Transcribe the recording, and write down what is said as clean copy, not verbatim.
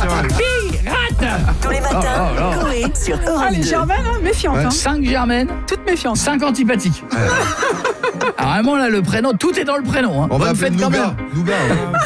Pirate. Tous les matins, Coé sur Europe 2. Les Germaines, méfiante. Ouais. 5 Germaines, Toute méfiance. 5 antipathiques. Alors vraiment là, le prénom, tout est dans le prénom. On va Bonne appeler fête quand même. Nougat.